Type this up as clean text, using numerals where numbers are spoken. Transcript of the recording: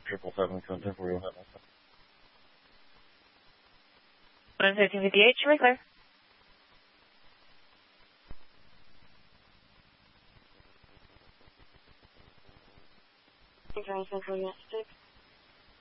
777 contact for you. 11358, you're clear. Central Unit 6.